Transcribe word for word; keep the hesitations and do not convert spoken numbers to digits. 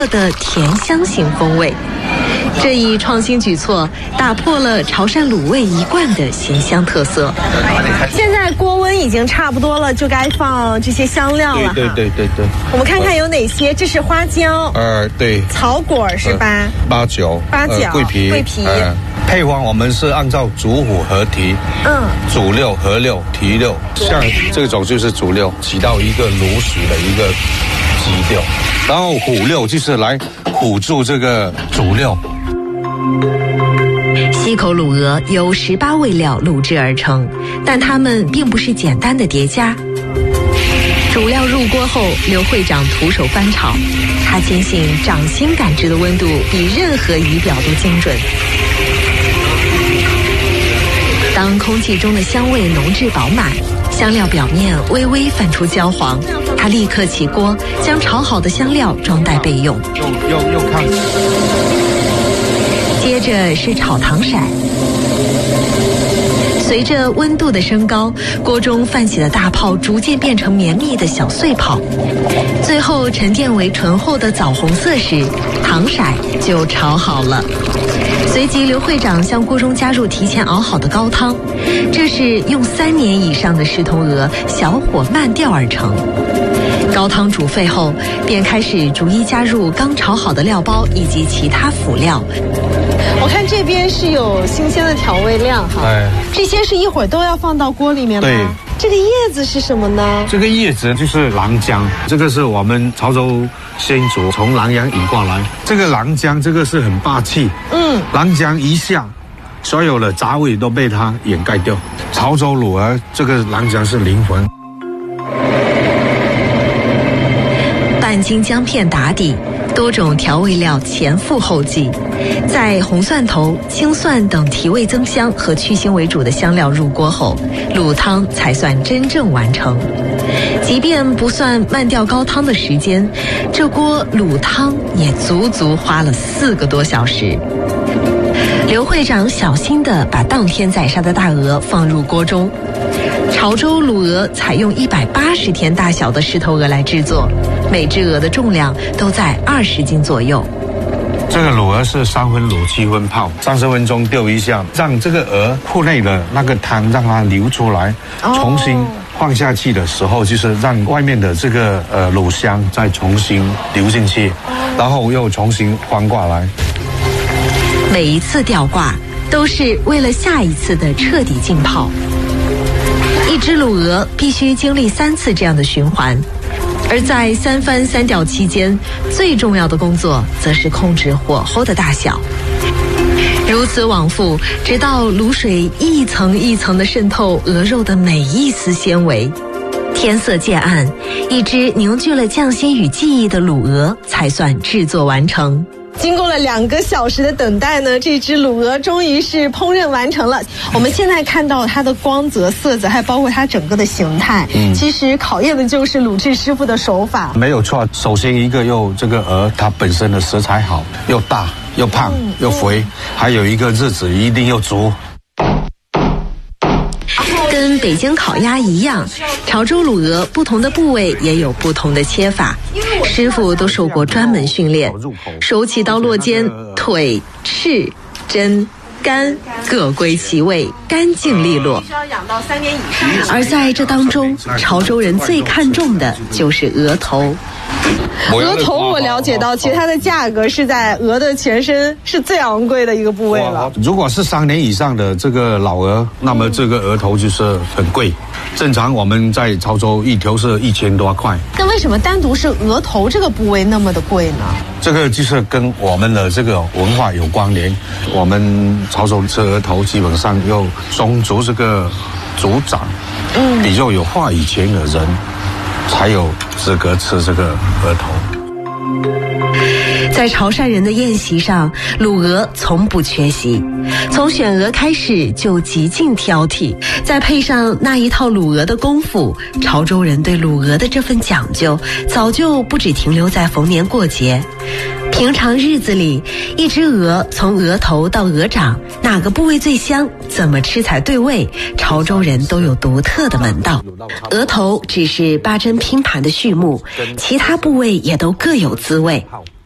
的甜香型风味。这一创新举措打破了潮汕卤味一贯的咸香特色。现在锅温已经差不多了，就该放这些香料了。 对对对对对。 我们看看有哪些，这是花椒， 呃，对， 草果是吧？呃、 八角， 八角， 呃、桂皮， 桂皮。 呃、配方我们是按照主辅合提，嗯，主料、合料、提料，像这种就是主料，起到一个卤水的一个基调，然后辅料就是来辅助这个主料。 溪口卤鹅由十八味料卤制而成，但它们并不是简单的叠加。主料入锅后，刘会长徒手翻炒，他坚信掌心感知的温度比任何仪表都精准。当空气中的香味浓质饱满，香料表面微微泛出焦黄，他立刻起锅，将炒好的香料装袋备用。 又又又看。 接着是炒糖色，随着温度的升高，锅中泛起的大泡逐渐变成绵密的小碎泡，最后沉淀为醇厚的枣红色时，糖色就炒好了。随即刘会长向锅中加入提前熬好的高汤，这是用三年以上的狮头鹅小火慢调而成。高汤煮沸后，便开始逐一加入刚炒好的料包以及其他辅料。我看这边是有新鲜的调味料哈，哎，这些是一会儿都要放到锅里面吗？ 对。 这个叶子是什么呢？ 这个叶子就是狼姜，这个是我们潮州先祖从南洋引过来。这个狼姜，这个是很霸气，嗯，狼姜一下，所有的杂味都被它掩盖掉。潮州卤鹅，这个狼姜是灵魂。 半斤姜片打底，多种调味料前赴后继，在红蒜头、青蒜等提味增香和去腥为主的香料入锅后，卤汤才算真正完成。即便不算慢调高汤的时间，这锅卤汤也足足花了四个多小时。刘会长小心地把当天宰杀的大鹅放入锅中。潮州卤鹅采用一百八十天大小的狮头鹅来制作，每只鹅的重量都在二十斤左右。 这个卤鹅是三分卤七分泡，三十分钟丢一下，让这个鹅腹内的那个汤让它流出来，重新放下去的时候，就是让外面的这个呃卤香再重新流进去，然后又重新翻过来。 每一次吊挂都是为了下一次的彻底浸泡。一只卤鹅必须经历三次这样的循环，而在三翻三吊期间，最重要的工作则是控制火候的大小。如此往复，直到卤水一层一层地渗透鹅肉的每一丝纤维。天色渐暗，一只凝聚了匠心与技艺的卤鹅才算制作完成。经过了两个小时的等待呢，这只卤鹅终于是烹饪完成了。我们现在看到它的光泽、色泽，还包括它整个的形态，嗯，其实考验的就是卤制师傅的手法。 没有错，首先一个又这个鹅它本身的食材好，又大又胖、嗯、又肥、嗯，还有一个日子一定又足。 跟北京烤鸭一样，潮州卤鹅不同的部位也有不同的切法，师傅都受过专门训练，手起刀落间，腿、翅、胗、肝各归其位，干净利落。而在这当中，潮州人最看重的就是鹅头。鹅头我了解到，其实它的价格是在鹅的全身是最昂贵的一个部位了。 如果是三年以上的这个老鹅，那么这个鹅头就是很贵。正常我们在潮州一条是一千多块。 那为什么单独是鹅头这个部位那么的贵呢？ 这个就是跟我们的这个文化有关联。我们潮州吃鹅头基本上要宗族这个族长，嗯，比较有话语权的人才有资格吃这个鹅头。 在潮汕人的宴席上，卤鹅从不缺席，从选鹅开始就极尽挑剔，再配上那一套卤鹅的功夫，潮州人对卤鹅的这份讲究早就不只停留在逢年过节。平常日子里，一只鹅从鹅头到鹅掌，哪个部位最香，怎么吃才对味，潮州人都有独特的门道。鹅头只是八珍拼盘的序幕，其他部位也都各有滋味。